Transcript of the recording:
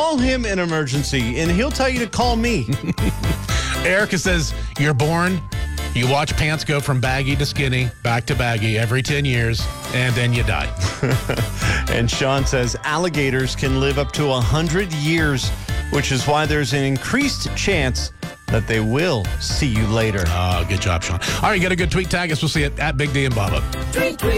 call him in emergency, and he'll tell you to call me. Erica says, you're born, you watch pants go from baggy to skinny, back to baggy every 10 years, and then you die. And Sean says alligators can live up to 100 years, which is why there's an increased chance that they will see you later. Good job, Sean. All right, you got a good tweet. Tag us. We'll see it at Big D and Bubba. Tweet.